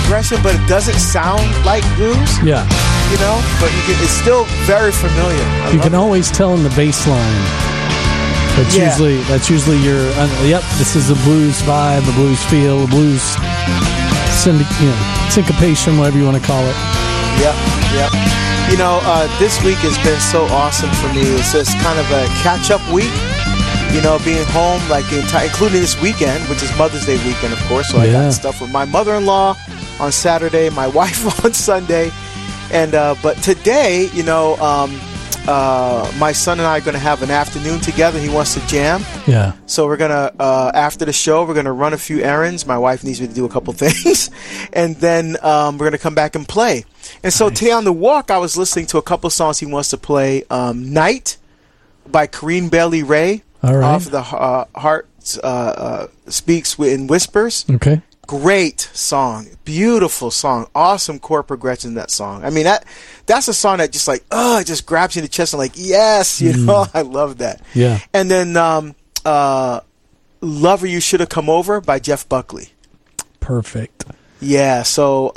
progression, but it doesn't sound like blues. Yeah. You know, but it's still very familiar. You can always tell in the bass line. That's usually your, yep, this is a blues vibe, a blues feel, a blues syncopation, whatever you want to call it. Yep. You know, this week has been so awesome for me. It's just kind of a catch-up week. You know, being home, like including this weekend, which is Mother's Day weekend, of course. So I got stuff with my mother-in-law on Saturday, my wife on Sunday, and but today, you know, my son and I are going to have an afternoon together. He wants to jam. Yeah. So we're gonna after the show, we're gonna run a few errands. My wife needs me to do a couple things, and then we're gonna come back and play. And so today on the walk, I was listening to a couple songs he wants to play. "Night" by Corinne Bailey Rae. All right. Off the Heart Speaks in Whispers. Okay. Great song. Beautiful song. Awesome chord progression in that song. I mean, that's a song that just like, it just grabs you in the chest and like, yes, you know, I love that. Yeah. And then Lover You Should Have Come Over by Jeff Buckley. Perfect. Yeah. So,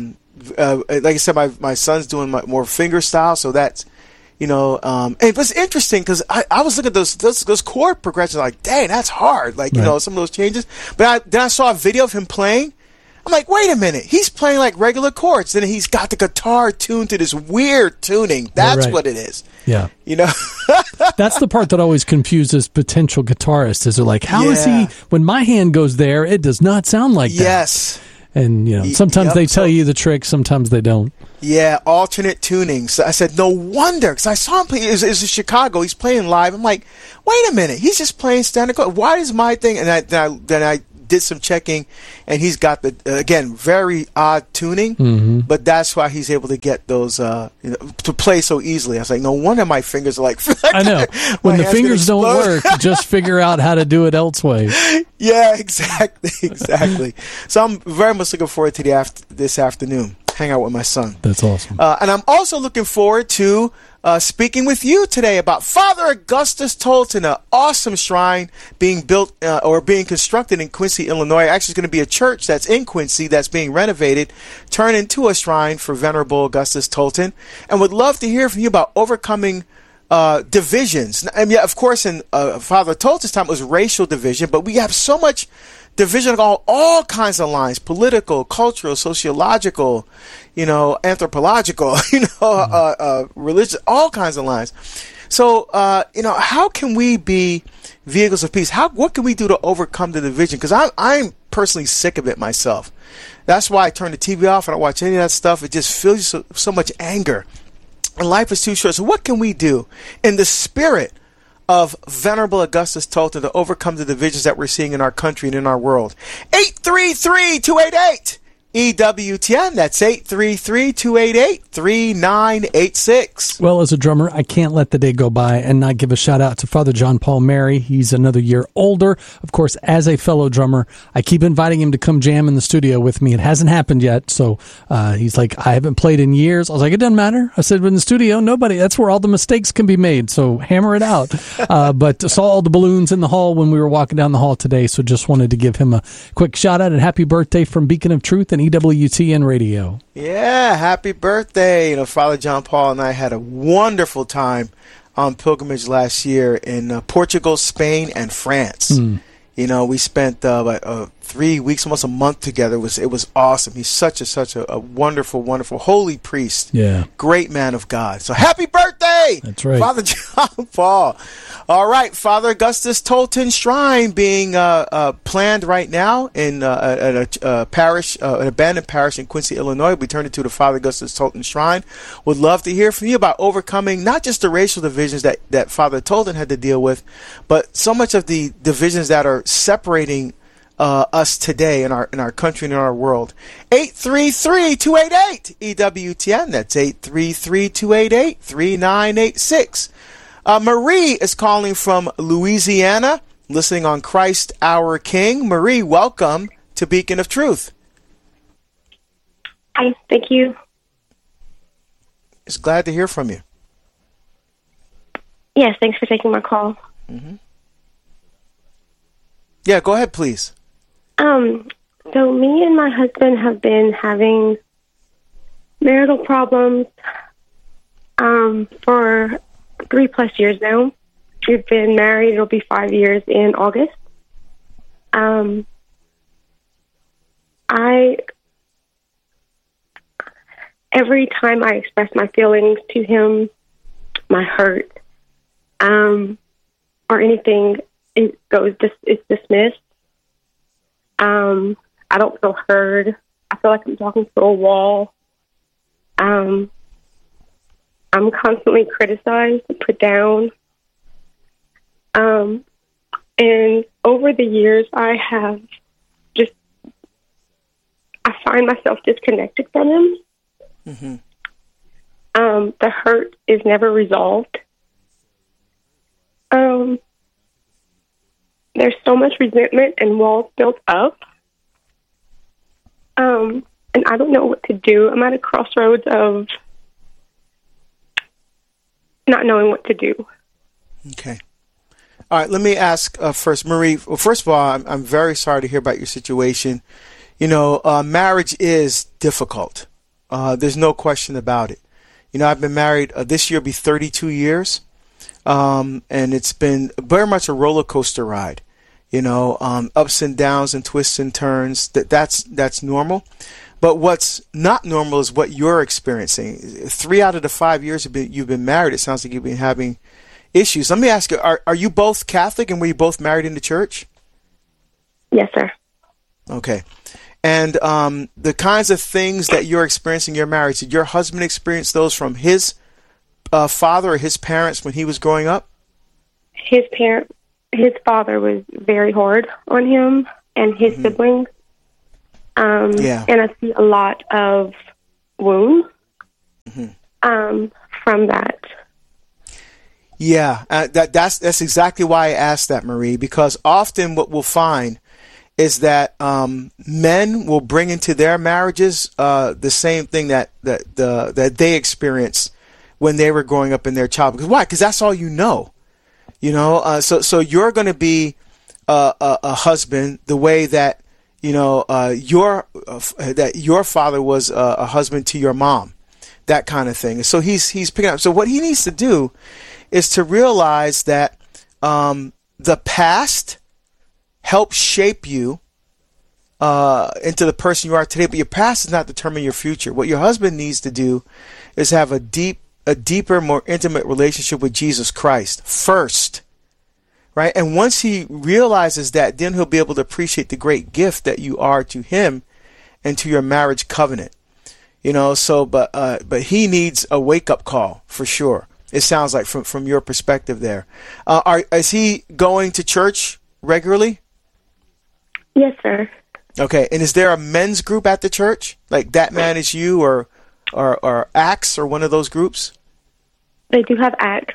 like I said, my son's doing more finger style, so that's, you know, and it was interesting because I was looking at those chord progressions like, dang, that's hard. Like, you know, some of those changes. But then I saw a video of him playing. I'm like, wait a minute. He's playing like regular chords. Then he's got the guitar tuned to this weird tuning. That's what it is. Yeah. You know? That's the part that always confuses potential guitarists is they're like, how is he, when my hand goes there, it does not sound like that. Yes. And, you know, sometimes they tell you the trick, sometimes they don't. Yeah, alternate tunings. So I said, no wonder, because I saw him play. It's in Chicago. He's playing live. I'm like, wait a minute. He's just playing standard chord. Why is my thing? And then I did some checking, and he's got the again very odd tuning. But that's why he's able to get those to play so easily. I was like, no wonder my fingers are like. I know when the fingers don't work, just figure out how to do it elsewhere. Yeah, exactly. So I'm very much looking forward to this afternoon. Hang out with my son. That's awesome. And I'm also looking forward to speaking with you today about Father Augustus Tolton, an awesome shrine being built or being constructed in Quincy, Illinois. Actually, it's going to be a church that's in Quincy that's being renovated, turned into a shrine for Venerable Augustus Tolton. And would love to hear from you about overcoming divisions. I mean, of course, in Father Tolton's time, it was racial division, but we have so much division on all kinds of lines: political, cultural, sociological, you know, anthropological, you know, religious, all kinds of lines. So, you know, how can we be vehicles of peace? What can we do to overcome the division? Because I'm personally sick of it myself. That's why I turn the TV off and I don't watch any of that stuff. It just fills you so much anger. And life is too short. So what can we do in the spirit of Venerable Augustus Tolton to overcome the divisions that we're seeing in our country and in our world? 833-288 EWTN. That's 833-288-3986. Well, as a drummer, I can't let the day go by and not give a shout out to Father John Paul Mary. He's another year older. Of course, as a fellow drummer, I keep inviting him to come jam in the studio with me. It hasn't happened yet. So he's like, I haven't played in years. I was like, it doesn't matter. I said, in the studio, that's where all the mistakes can be made. So hammer it out. But saw all the balloons in the hall when we were walking down the hall today. So just wanted to give him a quick shout out and happy birthday from Beacon of Truth and EWTN Radio. Yeah, happy birthday. You know, Father John Paul and I had a wonderful time on pilgrimage last year in Portugal, Spain, and France. You know, we spent 3 weeks, almost a month together. It was awesome. He's such a wonderful, wonderful holy priest. Yeah. Great man of God. So happy birthday! That's right. Father John Paul. All right, Father Augustus Tolton Shrine being planned right now in at a parish, an abandoned parish in Quincy, Illinois. We turned it to the Father Augustus Tolton Shrine. Would love to hear from you about overcoming not just the racial divisions that Father Tolton had to deal with, but so much of the divisions that are separating us today in our country and in our world. 833-288 EWTN. That's 833-288-3986. Marie is calling from Louisiana, listening on Christ Our King. Marie, welcome to Beacon of Truth. Hi, thank you. It's glad to hear from you. Yes, thanks for taking my call. Yeah, go ahead, please. So me and my husband have been having marital problems for 3+ years now. We've been married. It'll be 5 years in August. Every time I express my feelings to him, my hurt, or anything, it's dismissed. I don't feel heard. I feel like I'm talking to a wall. I'm constantly criticized and put down. And over the years, I find myself disconnected from him. Mm-hmm. The hurt is never resolved. There's so much resentment and walls built up. And I don't know what to do. I'm at a crossroads of not knowing what to do. Okay. All right, let me ask first, Marie. Well, first of all, I'm very sorry to hear about your situation. You know, marriage is difficult. There's no question about it. You know, I've been married, this year will be 32 years, and it's been very much a roller coaster ride. You know, ups and downs and twists and turns. That's normal. But what's not normal is what you're experiencing. 3 out of the 5 years you've been married, it sounds like you've been having issues. Let me ask you, are you both Catholic, and were you both married in the church? Yes, sir. Okay. And the kinds of things that you're experiencing in your marriage, did your husband experience those from his father or his parents when he was growing up? His father was very hard on him and his siblings. And I see a lot of wounds from that. Yeah, that's exactly why I asked that, Marie, because often what we'll find is that men will bring into their marriages the same thing that they experienced when they were growing up in their childhood. Because why? Because that's all you know. You know, so you're going to be a husband the way that that your father was a husband to your mom, that kind of thing. So he's picking up. So what he needs to do is to realize that the past helps shape you into the person you are today, but your past does not determine your future. What your husband needs to do is have a deeper, more intimate relationship with Jesus Christ first, right? And once he realizes that, then he'll be able to appreciate the great gift that you are to him and to your marriage covenant. You know, so but he needs a wake-up call for sure. It sounds like from your perspective there. Is he going to church regularly? Yes, sir. Okay, and is there a men's group at the church, like That Man Is You or Acts or one of those groups? They do have Acts.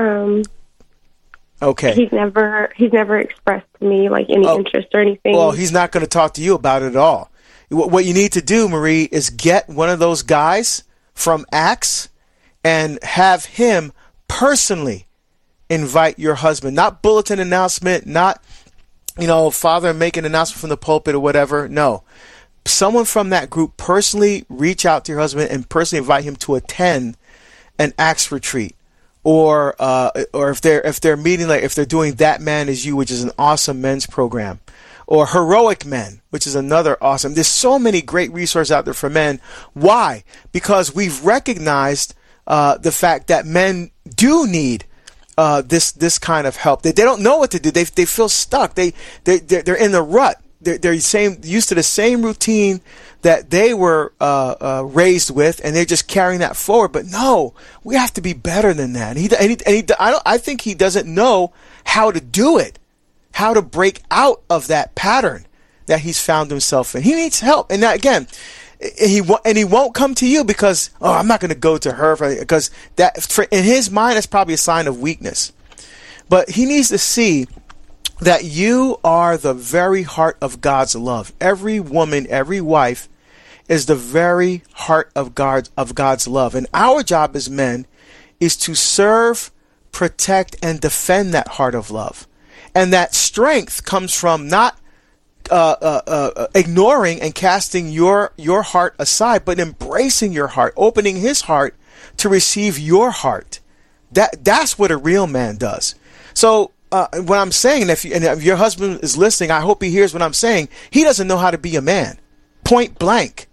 Okay. He's never expressed to me like any interest or anything. Well, he's not going to talk to you about it at all. What you need to do, Marie, is get one of those guys from Acts and have him personally invite your husband. Not bulletin announcement, not, father make an announcement from the pulpit or whatever. No. Someone from that group personally reach out to your husband and personally invite him to attend an Acts retreat. Or if they're meeting, like if they're doing That Man Is You, which is an awesome men's program, or Heroic Men, which is another awesome. There's so many great resources out there for men. Why? Because we've recognized the fact that men do need this kind of help. They don't know what to do. They feel stuck. They're in the rut. They're used to the same routine that they were raised with, and they're just carrying that forward. But no, we have to be better than that. I think he doesn't know how to do it, how to break out of that pattern that he's found himself in. He needs help, and that again, he won't come to you because I'm not going to go to her because in his mind that's probably a sign of weakness. But he needs to see that you are the very heart of God's love. Every woman, every wife is the very heart of God's love. And our job as men is to serve, protect, and defend that heart of love. And that strength comes from not ignoring and casting your heart aside, but embracing your heart, opening his heart to receive your heart. That's what a real man does. So what I'm saying, if your husband is listening, I hope he hears what I'm saying. He doesn't know how to be a man, point blank.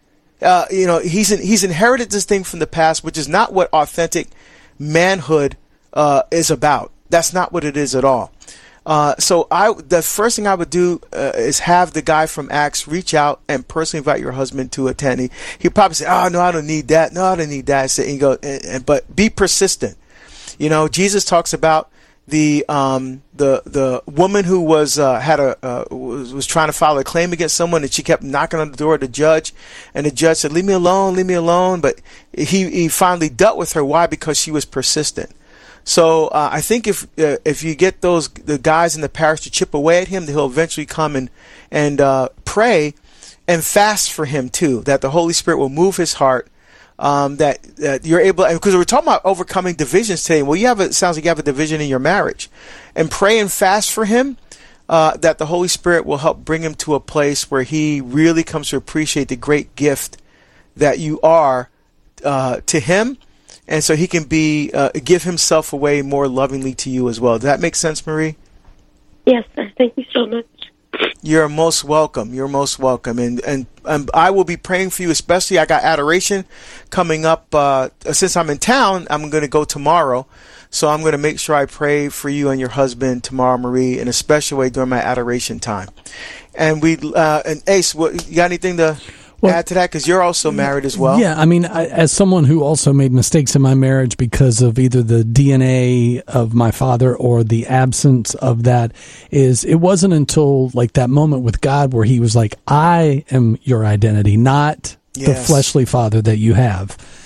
He's inherited this thing from the past, which is not what authentic manhood is about. That's not what it is at all. So the first thing I would do is have the guy from Acts reach out and personally invite your husband to attend. He'd probably say, "Oh no, I don't need that. No, I don't need that." And go, but be persistent. Jesus talks about the woman who was was trying to file a claim against someone, and she kept knocking on the door of the judge, and the judge said, "Leave me alone, leave me alone." But he finally dealt with her. Why? Because she was persistent. So I think if you get the guys in the parish to chip away at him, he'll eventually come and pray and fast for him too. That the Holy Spirit will move his heart. That you're able, because we're talking about overcoming divisions today. Well, it sounds like you have a division in your marriage, and pray and fast for him. That the Holy Spirit will help bring him to a place where he really comes to appreciate the great gift that you are to him. And so he can give himself away more lovingly to you as well. Does that make sense, Marie? Yes, sir. Thank you so much. You're most welcome. You're most welcome. And I will be praying for you, especially I got adoration coming up. Since I'm in town, I'm going to go tomorrow. So I'm going to make sure I pray for you and your husband tomorrow, Marie, in a special way during my adoration time. And and Ace, you got anything to add to that? Because you're also married as well. Yeah, I mean, as someone who also made mistakes in my marriage because of either the DNA of my father or the absence of that, it wasn't until like that moment with God where he was like, "I am your identity, not the fleshly father that you have."